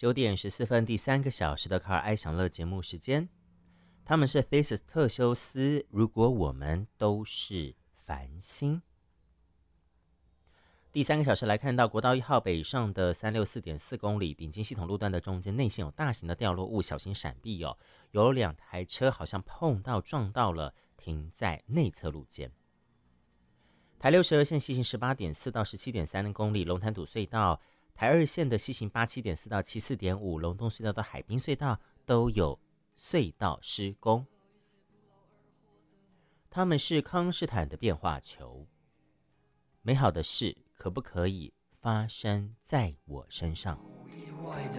9点14分，第3个小时的卡尔爱享乐节目时间。他们是 Thesis 特修斯，如果我们都是繁星。第3个小时来看到国道1号北上的364.4公里，顶金系统路段的中间内线有大型的掉落物，小心闪避哦。有2台车好像碰到撞到了，停在内侧路肩。台62线西行18.4到17.3公里，龙潭堵隧道。台2线的西行87.4到74.5，龙洞隧道到海滨隧道都有隧道施工。他们是康士坦的变化球，美好的事可不可以发生在我身上？